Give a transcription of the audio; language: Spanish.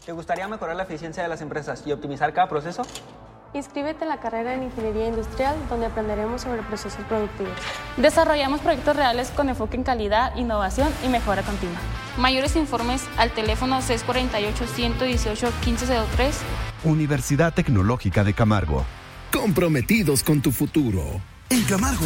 ¿Te gustaría mejorar la eficiencia de las empresas y optimizar cada proceso? Inscríbete en la carrera en Ingeniería Industrial, donde aprenderemos sobre procesos productivos. Desarrollamos proyectos reales con enfoque en calidad, innovación y mejora continua. Mayores informes al teléfono 648-118-1503. Universidad Tecnológica de Camargo. Comprometidos con tu futuro. En Camargo